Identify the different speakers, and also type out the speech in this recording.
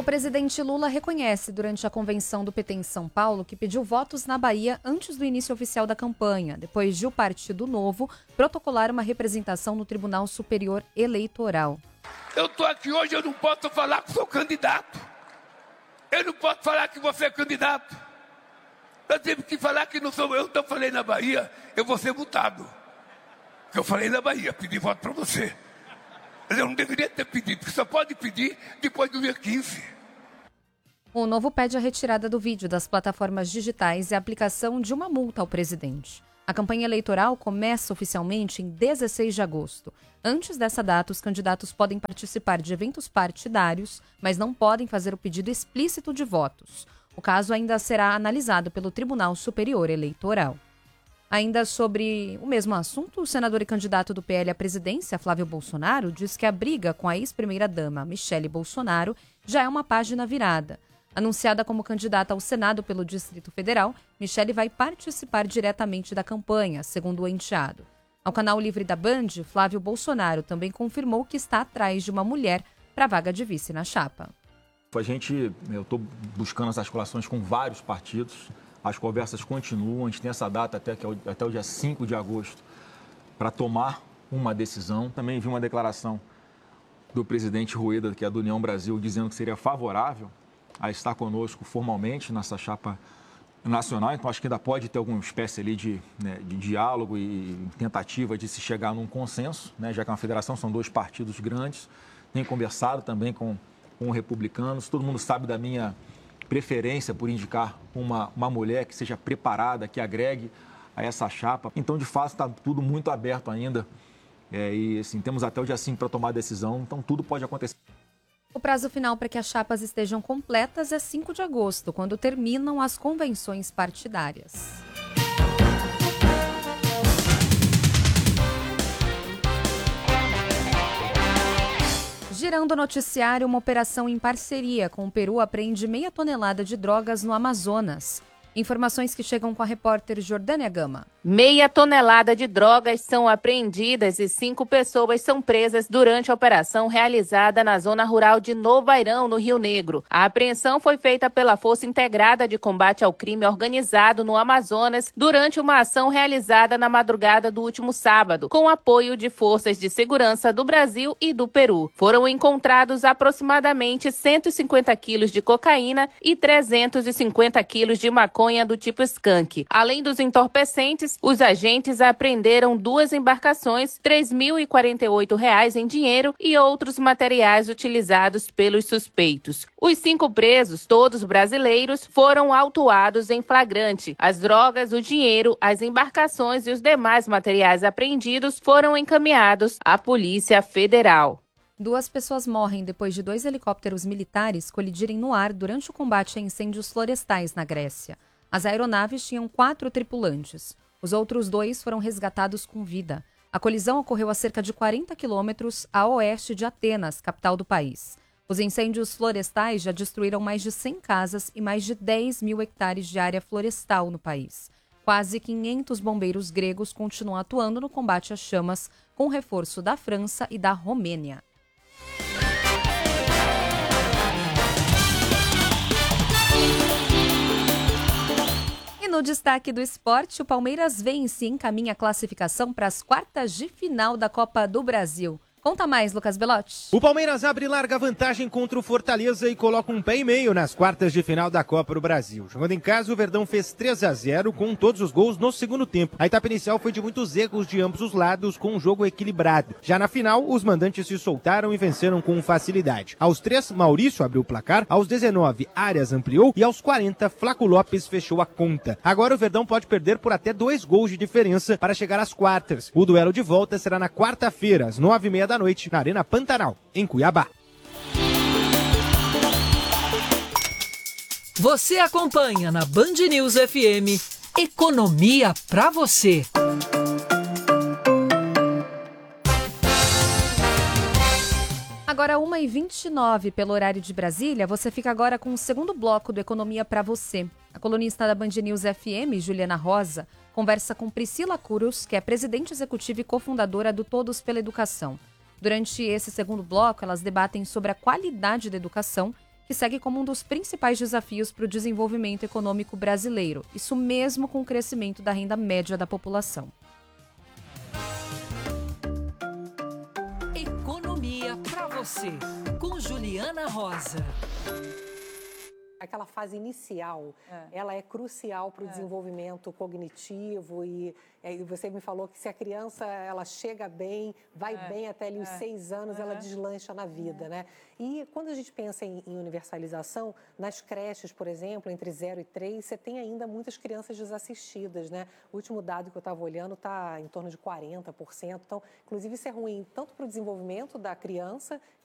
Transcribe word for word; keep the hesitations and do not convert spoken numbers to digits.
Speaker 1: presidente Lula reconhece durante a convenção do P T em São Paulo que pediu votos na Bahia antes do início oficial da campanha, depois de o Partido Novo protocolar uma representação no Tribunal Superior Eleitoral.
Speaker 2: Eu estou aqui hoje, eu não posso falar que sou candidato. Eu não posso falar que você é candidato. Eu tive que falar que não sou eu. Então eu falei na Bahia, eu vou ser multado. Eu falei na Bahia, pedi voto para você. Mas eu não deveria ter pedido, porque só pode pedir depois do dia quinze.
Speaker 1: O Novo pede a retirada do vídeo das plataformas digitais e a aplicação de uma multa ao presidente. A campanha eleitoral começa oficialmente em dezesseis de agosto. Antes dessa data, os candidatos podem participar de eventos partidários, mas não podem fazer o pedido explícito de votos. O caso ainda será analisado pelo Tribunal Superior Eleitoral. Ainda sobre o mesmo assunto, o senador e candidato do P L à presidência, Flávio Bolsonaro, diz que a briga com a ex-primeira-dama, Michele Bolsonaro, já é uma página virada. Anunciada como candidata ao Senado pelo Distrito Federal, Michele vai participar diretamente da campanha, segundo o enteado. Ao canal Livre da Band, Flávio Bolsonaro também confirmou que está atrás de uma mulher para a vaga de vice na chapa.
Speaker 3: A gente, eu estou buscando as articulações com vários partidos. As conversas continuam, a gente tem essa data até, que é o, até o dia cinco de agosto para tomar uma decisão. Também vi uma declaração do presidente Rueda, que é do União Brasil, dizendo que seria favorável a estar conosco formalmente nessa chapa nacional. Então, acho que ainda pode ter alguma espécie ali de, né, de diálogo e tentativa de se chegar num consenso, né, já que é uma federação, são dois partidos grandes. Tenho conversado também com, com republicanos, todo mundo sabe da minha preferência por indicar uma, uma mulher que seja preparada, que agregue a essa chapa. Então, de fato, está tudo muito aberto ainda. É, e assim, temos até o dia cinco para tomar a decisão, então tudo pode acontecer.
Speaker 1: O prazo final para que as chapas estejam completas é cinco de agosto, quando terminam as convenções partidárias. Girando o noticiário, uma operação em parceria com o Peru apreende meia tonelada de drogas no Amazonas. Informações que chegam com a repórter Jordânia Gama.
Speaker 4: Meia tonelada de drogas são apreendidas e cinco pessoas são presas durante a operação realizada na zona rural de Novo Airão, no Rio Negro. A apreensão foi feita pela Força Integrada de Combate ao Crime Organizado no Amazonas durante uma ação realizada na madrugada do último sábado, com apoio de forças de segurança do Brasil e do Peru. Foram encontrados aproximadamente cento e cinquenta quilos de cocaína e trezentos e cinquenta quilos de maconha do tipo skunk. Além dos entorpecentes, os agentes apreenderam duas embarcações, três mil e quarenta e oito reais em dinheiro e outros materiais utilizados pelos suspeitos. Os cinco presos, todos brasileiros, foram autuados em flagrante. As drogas, o dinheiro, as embarcações e os demais materiais apreendidos foram encaminhados à Polícia Federal.
Speaker 1: Duas pessoas morrem depois de dois helicópteros militares colidirem no ar durante o combate a incêndios florestais na Grécia. As aeronaves tinham quatro tripulantes. Os outros dois foram resgatados com vida. A colisão ocorreu a cerca de quarenta quilômetros a oeste de Atenas, capital do país. Os incêndios florestais já destruíram mais de cem casas e mais de dez mil hectares de área florestal no país. Quase quinhentos bombeiros gregos continuam atuando no combate às chamas, com reforço da França e da Romênia. No destaque do esporte, o Palmeiras vence e encaminha a classificação para as quartas de final da Copa do Brasil. Conta mais, Lucas Belotti.
Speaker 5: O Palmeiras abre larga vantagem contra o Fortaleza e coloca um pé e meio nas quartas de final da Copa do Brasil. Jogando em casa, o Verdão fez três a zero com todos os gols no segundo tempo. A etapa inicial foi de muitos erros de ambos os lados, com um jogo equilibrado. Já na final, os mandantes se soltaram e venceram com facilidade. Aos três, Maurício abriu o placar, aos dezenove, Arias ampliou e aos quarenta, Flaco Lopes fechou a conta. Agora o Verdão pode perder por até dois gols de diferença para chegar às quartas. O duelo de volta será na quarta-feira, às nove e meia da noite, na Arena Pantanal, em Cuiabá.
Speaker 6: Você acompanha na Band News F M Economia pra você.
Speaker 1: Agora uma e vinte e nove pelo horário de Brasília, você fica agora com o segundo bloco do Economia pra você. A colunista da Band News F M, Juliana Rosa, conversa com Priscila Curos, que é presidente executiva e cofundadora do Todos pela Educação. Durante esse segundo bloco, elas debatem sobre a qualidade da educação, que segue como um dos principais desafios para o desenvolvimento econômico brasileiro, isso mesmo com o crescimento da renda média da população.
Speaker 6: Economia para você, com Juliana Rosa.
Speaker 7: Aquela fase inicial, é. ela é crucial para o é. desenvolvimento cognitivo e, e você me falou que se a criança ela chega bem, vai é. bem até ali os é. seis anos, é. ela deslancha na vida, é. né? E quando a gente pensa em, em universalização, nas creches, por exemplo, entre zero e três, você tem ainda muitas crianças desassistidas, né? O último dado que eu estava olhando está em torno de quarenta por cento. Então, inclusive, isso é ruim tanto para o desenvolvimento da criança,